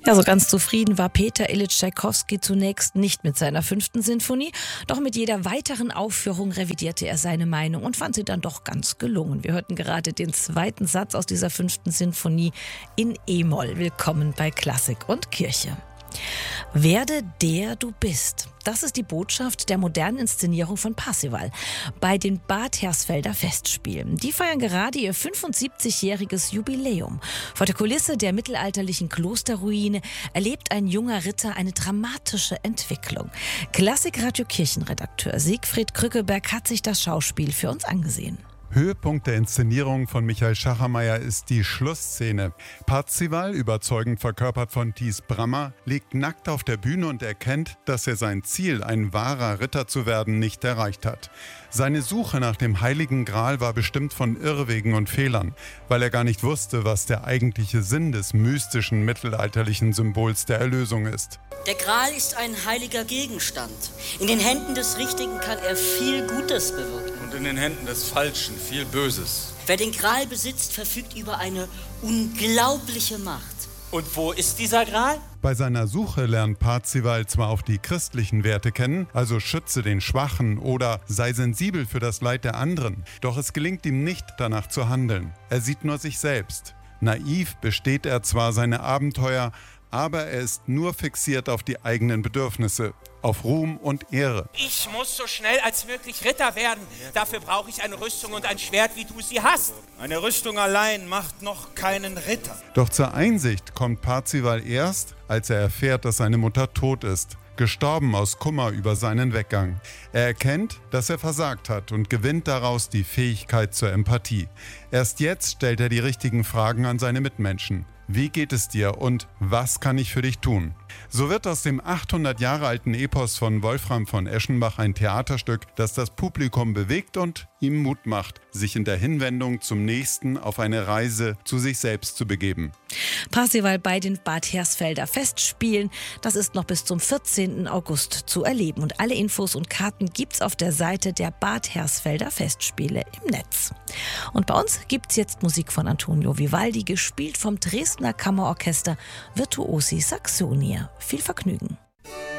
Ja, so ganz zufrieden war Peter Ilyich Tschaikowski zunächst nicht mit seiner 5. Sinfonie. Doch mit jeder weiteren Aufführung revidierte er seine Meinung und fand sie dann doch ganz gelungen. Wir hörten gerade den 2. Satz aus dieser 5. Sinfonie in E-Moll. Willkommen bei Klassik und Kirche. Werde der du bist. Das ist die Botschaft der modernen Inszenierung von Parzival bei den Bad Hersfelder Festspielen. Die feiern gerade ihr 75-jähriges Jubiläum. Vor der Kulisse der mittelalterlichen Klosterruine erlebt ein junger Ritter eine dramatische Entwicklung. Klassikradio Kirchenredakteur Siegfried Krückeberg hat sich das Schauspiel für uns angesehen. Höhepunkt der Inszenierung von Michael Schachermayer ist die Schlussszene. Parzival, überzeugend verkörpert von Thies Brammer, liegt nackt auf der Bühne und erkennt, dass er sein Ziel, ein wahrer Ritter zu werden, nicht erreicht hat. Seine Suche nach dem Heiligen Gral war bestimmt von Irrwegen und Fehlern, weil er gar nicht wusste, was der eigentliche Sinn des mystischen mittelalterlichen Symbols der Erlösung ist. Der Gral ist ein heiliger Gegenstand. In den Händen des Richtigen kann er viel Gutes bewirken. Und in den Händen des Falschen viel Böses. Wer den Gral besitzt, verfügt über eine unglaubliche Macht. Und wo ist dieser Gral? Bei seiner Suche lernt Parzival zwar auch die christlichen Werte kennen, also schütze den Schwachen oder sei sensibel für das Leid der anderen, doch es gelingt ihm nicht, danach zu handeln. Er sieht nur sich selbst. Naiv besteht er zwar seine Abenteuer, aber er ist nur fixiert auf die eigenen Bedürfnisse, auf Ruhm und Ehre. Ich muss so schnell als möglich Ritter werden. Dafür brauche ich eine Rüstung und ein Schwert, wie du sie hast. Eine Rüstung allein macht noch keinen Ritter. Doch zur Einsicht kommt Parzival erst, als er erfährt, dass seine Mutter tot ist, gestorben aus Kummer über seinen Weggang. Er erkennt, dass er versagt hat und gewinnt daraus die Fähigkeit zur Empathie. Erst jetzt stellt er die richtigen Fragen an seine Mitmenschen. Wie geht es dir und was kann ich für dich tun? So wird aus dem 800 Jahre alten Epos von Wolfram von Eschenbach ein Theaterstück, das das Publikum bewegt und ihm Mut macht, sich in der Hinwendung zum Nächsten auf eine Reise zu sich selbst zu begeben. Parzival bei den Bad Hersfelder Festspielen, das ist noch bis zum 14. August zu erleben. Und alle Infos und Karten gibt's auf der Seite der Bad Hersfelder Festspiele im Netz. Und bei uns gibt's jetzt Musik von Antonio Vivaldi, gespielt vom Dresdner Kammerorchester Virtuosi Saxonia. Viel Vergnügen.